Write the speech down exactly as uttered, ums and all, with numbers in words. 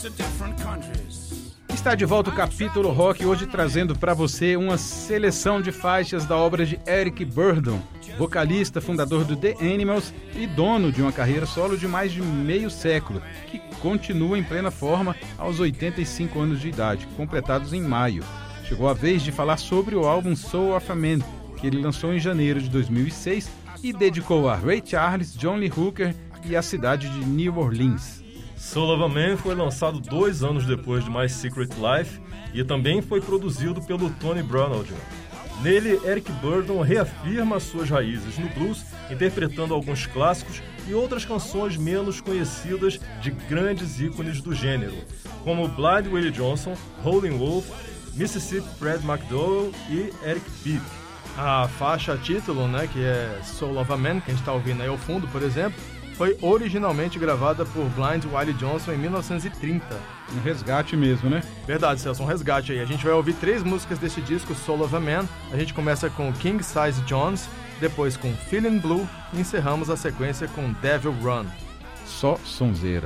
Está de volta o Capítulo Rock, hoje trazendo para você uma seleção de faixas da obra de Eric Burdon, vocalista, fundador do The Animals e dono de uma carreira solo de mais de meio século, que continua em plena forma aos oitenta e cinco anos de idade, completados em maio. Chegou a vez de falar sobre o álbum Soul of a Man, que ele lançou em janeiro de dois mil e seis e dedicou a Ray Charles, John Lee Hooker e a cidade de New Orleans. Soul of a Man foi lançado dois anos depois de My Secret Life e também foi produzido pelo Tony Brownell. Nele, Eric Burdon reafirma suas raízes no blues, interpretando alguns clássicos e outras canções menos conhecidas de grandes ícones do gênero, como Blind Willie Johnson, Howlin' Wolf, Mississippi Fred McDowell e Eric Bibb. A faixa título, né, que é Soul of a Man, que a gente está ouvindo aí ao fundo, por exemplo, foi originalmente gravada por Blind Willie Johnson em mil novecentos e trinta. Um resgate mesmo, né? Verdade, Celso, um resgate aí. A gente vai ouvir três músicas desse disco, Soul of a Man. A gente começa com King Size Jones, depois com Feelin' Blue e encerramos a sequência com Devil Run. Só sonzeira.